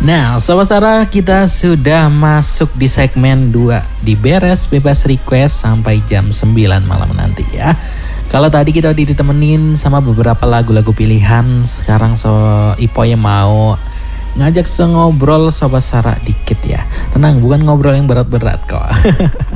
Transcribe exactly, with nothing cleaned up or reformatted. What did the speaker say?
Nah, Sobat Sarah, kita sudah masuk di segmen dua di Beres Bebas Request sampai jam sembilan malam nanti ya. Kalau tadi kita ditemenin sama beberapa lagu-lagu pilihan, sekarang so Ipoy mau ngajak ngobrol Sobat Sarah dikit ya. Tenang, bukan ngobrol yang berat-berat kok.